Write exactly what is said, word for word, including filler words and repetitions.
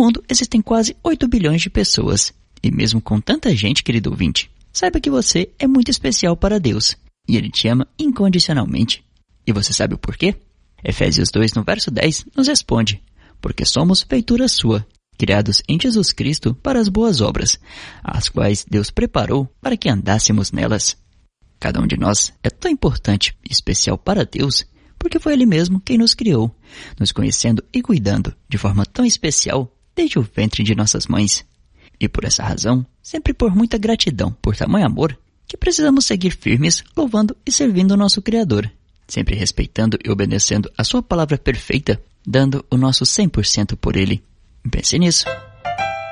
mundo existem quase oito bilhões de pessoas. E mesmo com tanta gente, querido ouvinte, saiba que você é muito especial para Deus. E Ele te ama incondicionalmente. E você sabe o porquê? Efésios dois, no verso dez, nos responde: porque somos feitura sua, criados em Jesus Cristo para as boas obras, as quais Deus preparou para que andássemos nelas. Cada um de nós é tão importante e especial para Deus, porque foi Ele mesmo quem nos criou, nos conhecendo e cuidando de forma tão especial desde o ventre de nossas mães. E por essa razão, sempre por muita gratidão por tamanho amor, que precisamos seguir firmes, louvando e servindo o nosso Criador, sempre respeitando e obedecendo a sua palavra perfeita, dando o nosso cem por cento por Ele. Pense nisso.